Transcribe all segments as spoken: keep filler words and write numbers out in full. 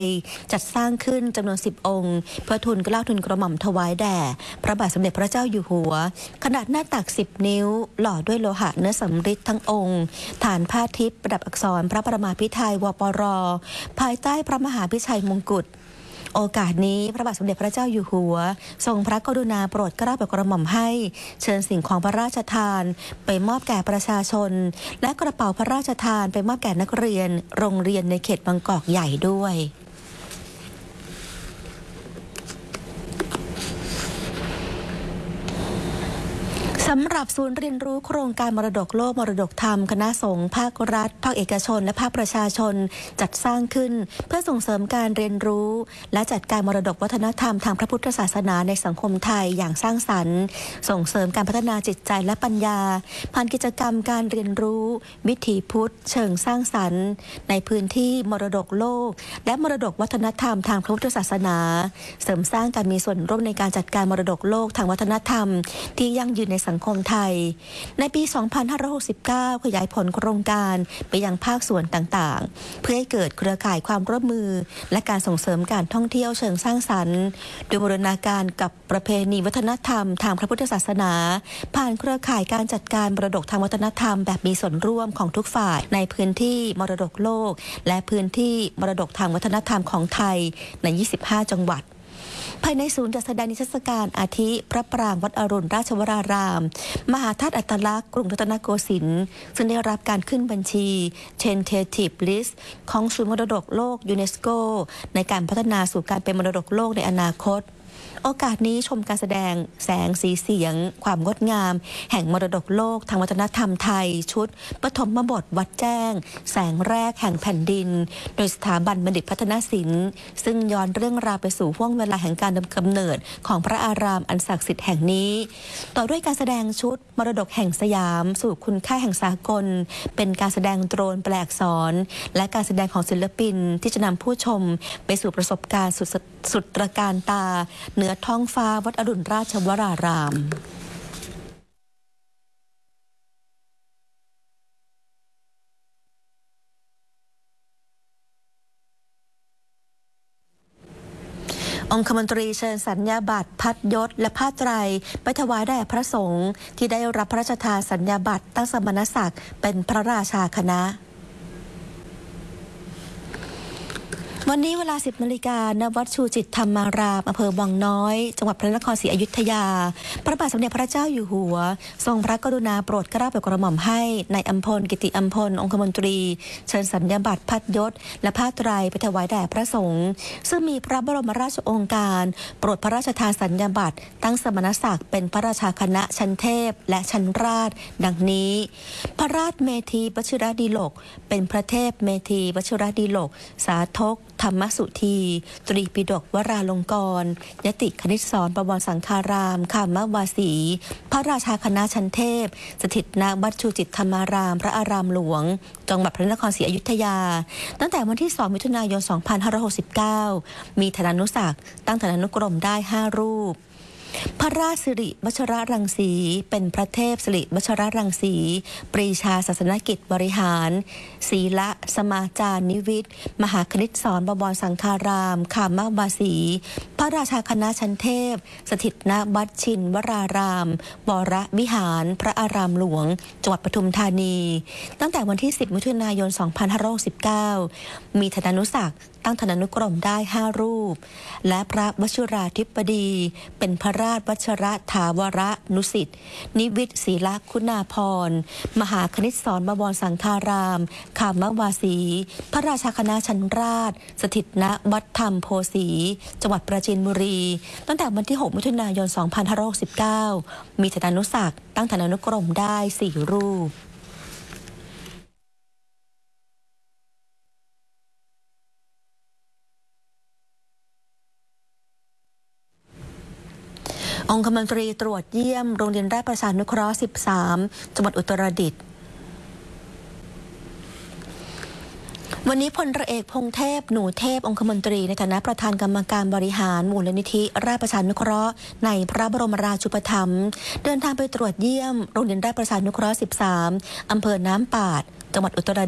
จัดสร้างขึ้นจำนวนสิบองค์เพื่อทุนเกล้าทุนกระหม่อมถวายแด่พระบาทสมเด็จพระเจ้าอยู่หัวขนาดหน้าตักสิบนิ้วหล่อด้วยโลหะเนื้อสำริดทั้งองค์ฐานผ้าทิพย์ประดับอักษรพระประมาพิไทยวปรภายใต้พระมหาพิชัยมงกุฎโอกาสนี้พระบาทสมเด็จพระเจ้าอยู่หัวทรงพระกรุณาโปรดเกล้าโปรดกระหม่อมให้เชิญสิ่งของพระราชทานไปมอบแก่ประชาชนและกระเป๋าพระราชทานไปมอบแก่นักเรียนโรงเรียนในเขตบางกอกใหญ่ด้วยสำหรับศูนย์เรียนรู้โครงการมรดกโลกมรดกธรรมคณะสงฆ์ภาครัฐภาคเอกชนและภาคประชาชนจัดสร้างขึ้นเพื่อส่งเสริมการเรียนรู้และจัดการมรดกวัฒนธรรมทางพระพุทธศาสนาในสังคมไทยอย่างสร้างสรรค์ส่งเสริมการพัฒนาจิตใจและปัญญาผ่านกิจกรรมการเรียนรู้วิถีพุทธเชิงสร้างสรรค์ในพื้นที่มรดกโลกและมรดกวัฒนธรรมทางพระพุทธศาสนาเสริมสร้างการมีส่วนร่วมในการจัดการมรดกโลกทางวัฒนธรรมที่ยั่งยืนในสังคมไทยในปี สองพันห้าร้อยหกสิบเก้า ขยายผลโครงการไปยังภาคส่วนต่างๆเพื่อให้เกิดเครือข่ายความร่วมมือและการส่งเสริมการท่องเที่ยวเชิงสร้างสรรค์โดยบูรณาการกับประเพณีวัฒนธรรมทางพระพุทธศาสนาผ่านเครือข่ายการจัดการมรดกทางวัฒนธรรมแบบมีส่วนร่วมของทุกฝ่ายในพื้นที่มรดกโลกและพื้นที่มรดกทางวัฒนธรรมของไทยใน ยี่สิบห้า จังหวัดภายในศูนย์จัดแสดงนิทรรศการอาทิพระปรางวัดอรุณราชวรารามมหาธาตุอัตลักษณ์กรุงรัตนโกสินทร์ซึ่งได้รับการขึ้นบัญชี Tentative List ของศูนย์มรดกโลกยูเนสโกในการพัฒนาสู่การเป็นมรดกโลกในอนาคตโอกาสนี้ชมการแสดงแสงสีเสียงความงดงามแห่งมรดกโลกทางวัฒนธรรมไทยชุดปฐมบทวัดแจ้งแสงแรกแห่งแผ่นดินโดยสถาบันบัณฑิตพัฒนศิลป์ซึ่งย้อนเรื่องราวไปสู่ห้วงเวลาแห่งการดำกำเนิดของพระอารามอันศักดิ์สิทธิ์แห่งนี้ต่อด้วยการแสดงชุดมรดกแห่งสยามสู่คุณค่าแห่งสากลเป็นการแสดงโดรนแปลอักษรและการแสดงของศิลปินที่จะนำผู้ชมไปสู่ประสบการณ์สุดสุดตระการตาเหนือท้องฟ้าวัดอรุณราชวรารามองคมนตรีเชิญสัญญาบัตรพัดยศและผ้าไตรไปถวายแด่พระสงฆ์ที่ได้รับพระราชทานสัญญาบัตรตั้งสมณศักดิ์เป็นพระราชาคณะวันนี้เวลา สิบนาฬิกา ณ วัดชูจิตธรรมารามอำเภอวังน้อยจังหวัดพระนครศรีอยุธยาพระบาทสมเด็จพระเจ้าอยู่หัวทรงพระกรุณาโปรดเกล้าโปรดกระหม่อมให้นายอัมพลกิติอัมพลองคมนตรีเชิญสัญญาบัตรพัดยศและผ้าไตรไปถวายแด่พระสงฆ์ซึ่งมีพระบรมราชโองการโปรดพระราชทานสัญญาบัตรตั้งสมณศักดิ์เป็นพระราชาคณะชั้นเทพและชั้นราชดังนี้พระราชเมธีวชิรดีโลกเป็นพระเทพเมธีวชิรดีโลกสาธกธรรมสุธีตรีปิฎกวราลงกรณ์ยติคณิตศรประวรสังฆารามคามวาสีพระราชาคณะชั้นเทพสถิตณวัดชูจิตธรรมารามพระอารามหลวงจังหวัดพระนครศรีอยุธยาตั้งแต่วันที่สองมิถุนายนสองพันห้าร้อยหกสิบเก้ามีฐานานุศักดิ์ตั้งฐานานุกรมได้ห้ารูปพระราชสิริวชรรังสีเป็นพระเทพสิริวชรรังสีปรีชาศาสนกิจบริหารศีละสมาจารนิวิทย์มหาคณิตศรบวรสังฆารามคามวาสีพระราชาคณะชั้นเทพสถิตณวัดชินวรารามวรวิหารพระอารามหลวงจังหวัดปทุมธานีตั้งแต่วันที่สิบมิถุนายนสองพันห้าร้อยหกสิบเก้ามีฐานานุศักดิ์ตั้งฐานานุกรมได้ห้ารูปและพระวชิราธิบดีเป็นพระราชวัชรถาวรนุสิทธิ์นิวิทย์ศรีละคุณาภรณ์มหาคณิตศรบวรสังฆารามคามวาสีพระราชาคณะชั้นราชสถิตณวัดธรรมโพสีจังหวัดปราจีนบุรีตั้งแต่วันที่หกมิถุนายนสองพันห้าร้อยหกสิบเก้ามีฐานานุศักดิ์ตั้งฐานานุกรมได้สี่รูปองคมนตรีตรวจเยี่ยมโรงเรียนราชประชานุเคราะห์สิบสามจังหวัดอุตรดิตถ์วันนี้พลเรือเอกพงษ์เทพหนูเทพองคมนตรีในฐานะประธานกรรมการบริหารมูลนิธิราชประชานุเคราะห์ในพระบรมราชูปถัมภ์เดินทางไปตรวจเยี่ยมโรงเรียนราชประชานุเคราะห์สิบสามอำเภอน้ำปาดจังหวัดอุตรดิตถ์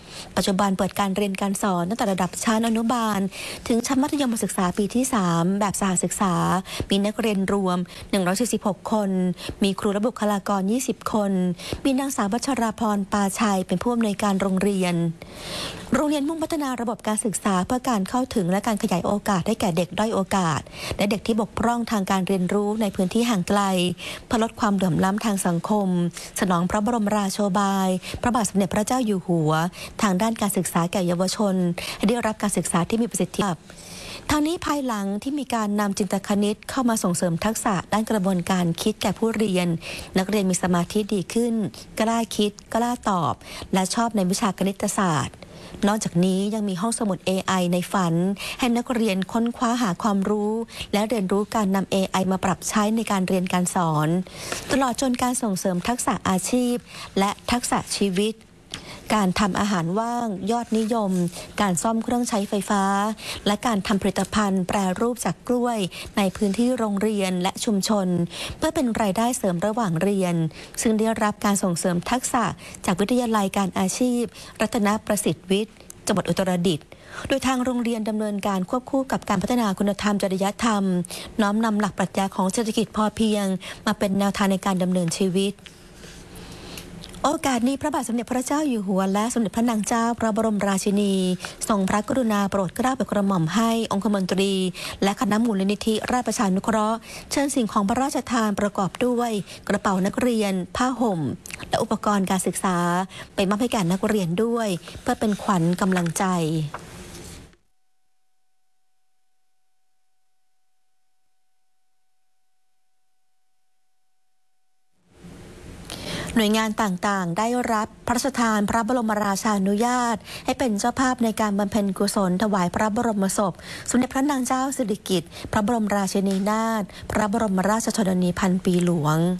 ปัจจุบันเปิดการเรียนการสอนตั้งแต่ระดับชั้นอนุบาลถึงชั้นมัธยมศึกษาปีที่สามแบบสหศึกษามีนักเรียนรวมหนึ่งร้อยสี่สิบหกคนมีครูและบุคลากรยี่สิบคนมีนางสาววัชราพรปาชัยเป็นผู้อำนวยการโรงเรียนโรงเรียนมุ่งพัฒนาระบบการศึกษาเพื่อการเข้าถึงและการขยายโอกาสให้แก่เด็กด้อยโอกาสและเด็กที่บกพร่องทางการเรียนรู้ในพื้นที่ห่างไกลเพื่อลดความเหลื่อมล้ำทางสังคมสนองพระบรมราโชบายพระบาทสมเด็จพระเจ้าอยู่หัวทางด้านการศึกษาแก่เยาวชนให้ได้รับการศึกษาที่มีประสิทธิภาพทางนี้ภายหลังที่มีการนำจินตคณิตเข้ามาส่งเสริมทักษะด้านกระบวนการคิดแก่ผู้เรียนนักเรียนมีสมาธิดีขึ้นกล้าคิดกล้าตอบและชอบในวิชาคณิตศาสตร์นอกจากนี้ยังมีห้องสมุด เอ ไอ ในฝันให้นักเรียนค้นคว้าหาความรู้และเรียนรู้การนำ เอ ไอ มาปรับใช้ในการเรียนการสอนตลอดจนการส่งเสริมทักษะอาชีพและทักษะชีวิตการทำอาหารว่างยอดนิยมการซ่อมเครื่องใช้ไฟฟ้าและการทำผลิตภัณฑ์แปรรูปจากกล้วยในพื้นที่โรงเรียนและชุมชนเพื่อเป็นรายได้เสริมระหว่างเรียนซึ่งได้รับการส่งเสริมทักษะจากวิทยาลัยการอาชีพรัตนประสิทธิ์วิทย์จังหวัดอุตรดิตถ์โดยทางโรงเรียนดำเนินการควบคู่กับการพัฒนาคุณธรรมจริยธรรมน้อมนำหลักปรัชญาของเศรษฐกิจพอเพียงมาเป็นแนวทางในการดำเนินชีวิตโอกาสนี้พระบาทสมเด็จพระเจ้าอยู่หัวและสมเด็จพระนางเจ้าพระบรมราชินีทรงพระกรุณาโปรดเกล้าโปรดกระหม่อมให้องคมนตรีและคณะมูลนิธิราชประชานุเคราะห์เชิญสิ่งของพระราชทานประกอบด้วยกระเป๋านักเรียนผ้าห่มและอุปกรณ์การศึกษาไปมอบให้แก่นักเรียนด้วยเพื่อเป็นขวัญกำลังใจหน่วยงานต่างๆได้รับพระราชทานพระบรมราชานุญาตให้เป็นเจ้าภาพในการบำเพ็ญกุศลถวายพระบรมศพสมเด็จพระนางเจ้าสิริกิติ์พระบรมราชินีนาถพระบรมราชชนนีพันปีหลวง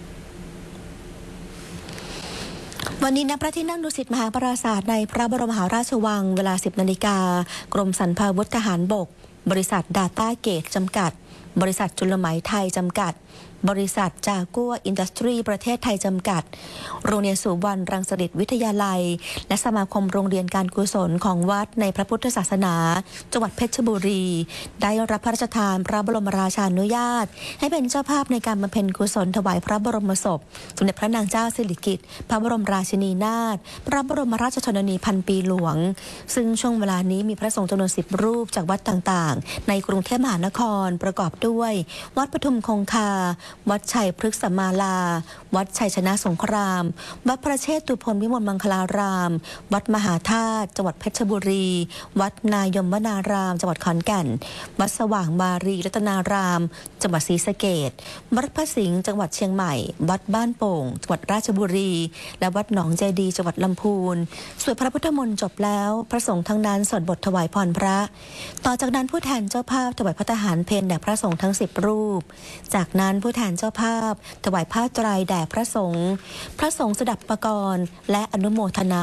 วันนี้ณพระที่นั่งดุสิตมหาปราสาทในพระบรมมหาราชวังเวลา สิบนาฬิกากรมสรรพาวุธทหารบกบริษัทดาต้าเกตจำกัดบริษัทจุลไหมไทยจำกัดบริษัทจากัวอินดัสทรีประเทศไทยจำกัดโรงเรียนสุวรรณรังสฤษฎิวิทยาลัยและสมาคมโรงเรียนการกุศลของวัดในพระพุทธศาสนาจังหวัดเพชรบุรีได้รับพระราชทานพระบรมราชานุญาตให้เป็นเจ้าภาพในการบำเพ็ญกุศลถวายพระบรมศพสมเด็จพระนางเจ้าสิริกิติ์พระบรมราชินีนาถพระบรมราชชนนีพันปีหลวงซึ่งช่วงเวลานี้มีพระสงฆ์จำนวนสิบรูปจากวัดต่างๆในกรุงเทพมหานครประกอบด้วยวัดปทุมคงคาวัดชัยพฤกษมาลาวัดชัยชนะสงครามวัดพระเชตุพนวิมลมังคลารามวัดมหาธาตุจังหวัดเพชรบุรีวัดนายมวนารามจังหวัดขอนแก่นวัดสว่างมารีรัตนารามจังหวัดศรีสะเกษวัดพระสิงห์จังหวัดเชียงใหม่วัดบ้านโป่งจังหวัดราชบุรีและวัดหนองเจดีจังหวัดลำพูนสวดพระพุทธมนต์จบแล้วพระสงฆ์ทั้งนั้นสวดบทถวายพรพระต่อจากนั้นผู้แทนเจ้าภาพถวายพระทหารเพลแด่พระสงฆ์ทั้งสิบรูปจากนั้นผู้แทนเจ้าภาพถวายผ้าไตรแด่พระสงฆ์พระสงฆ์สดับปกรณ์และอนุโมทนา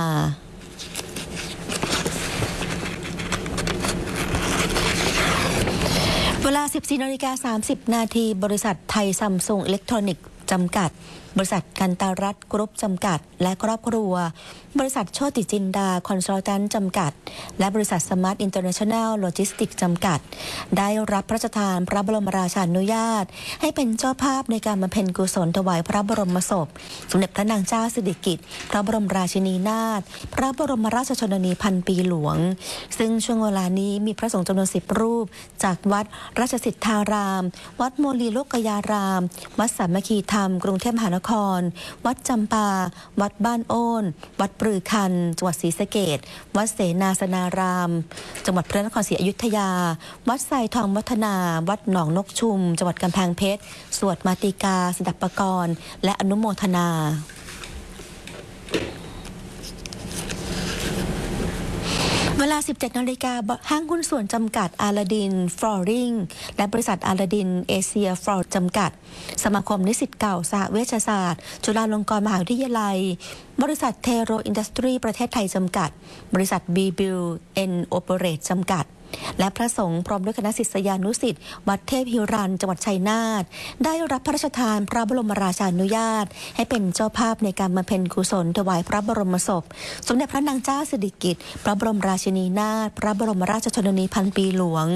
เวลา สิบสี่นาฬิกาสามสิบนาทีบริษัทไทยซัมซุงอิเล็กทรอนิกส์จำกัดบริษัทกันตารัตน์กรุ๊ปจำกัดและครอบครัวบริษัทโชติจินดาคอนซัลแทนท์จำกัดและบริษัทสมาร์ทอินเตอร์เนชั่นแนลโลจิสติกส์จำกัดได้รับพระราชทานพระบรมราชานุญาตให้เป็นเจ้าภาพในการบำเพ็ญกุศลถวายพระบรมศพสมเด็จพระนางเจ้าสิริกิติ์พระบรมราชินีนาถพระบรมราชชนนีพันปีหลวงซึ่งช่วงเวลานี้มีพระสงฆ์จำนวนสิบรูปจากวัดราชสิทธารามวัดโมลีโลกยารามวัดสามัคคีธรรมกรุงเทพมหานครวัดจำปาวัดบ้านโอนวัดปรือคันจังหวัดศรีสะเกษวัดเสนาสนารามจังหวัดพระนครศรีอยุธยาวัดไซทองวัฒนาวัดหนองนกชุมจังหวัดกำแพงเพชรสวดมาติกาสดับปกรณ์และอนุโมทนา เวลา สิบเจ็ดนาฬิกาห้างหุ้นส่วนจำกัดอาลาดินฟลอริงและบริษัทอาลาดินเอเชียฟลอร์จำกัดสมาคมนิสิตเก่าสหเวชศาสตร์จุฬาลงกรณ์มหาวิทยาลัยบริษัทเทโรอินดัสทรีประเทศไทยจำกัดบริษัทบีบิลเอ็นโอเปเรตจำกัดและพระสงฆ์พร้อมด้วยคณะศิษยานุศิษย์วัดเทพฮิรัญจังหวัดชัยนาทได้รับพระราชทานพระบรมราชานุญาตให้เป็นเจ้าภาพในการบำเพ็ญกุศลถวายพระบรมศพสมเด็จพระนางเจ้าสิริกิติ์พระบรมราชินีนาถพระบรมราชชนนีพันปีหลวง